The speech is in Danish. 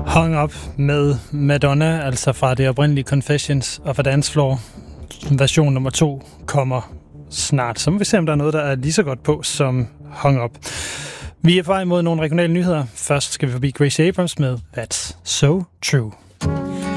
Hung Up med Madonna, altså fra det oprindelige Confessions of a Dance Floor. Version nummer 2 kommer snart. Så må vi se, om der er noget, der er lige så godt på som Hung Up. Vi er på vej mod nogle regionale nyheder. Først skal vi forbi Gracie Abrams med That's So True.